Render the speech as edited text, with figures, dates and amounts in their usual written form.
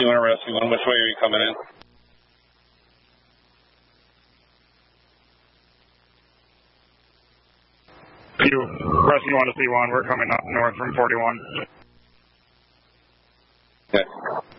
Rescue 1 or Rescue 1, which way are you coming in? Rescue 1 to C1, we're coming up north from 41. Okay.